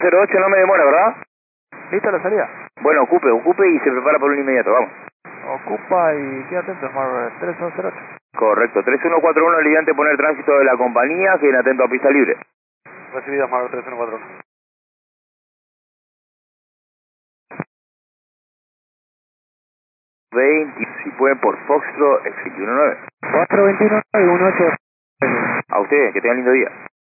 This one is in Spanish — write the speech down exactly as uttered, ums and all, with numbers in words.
cero ocho no me demora, ¿verdad? ¿Lista la salida? Bueno, ocupe, ocupe y se prepara por un inmediato, vamos. Ocupa y queda atento, Smart tres uno cero ocho. Correcto, tres uno cuatro uno, lidiante poner tránsito de la compañía, queden atento a pista libre. Recibido, Smart tres uno cuatro uno. veinte, si pueden por Foxtrot, X veintiuno nueve. cuatro veintiuno y uno ocho. A ustedes, que tengan lindo día.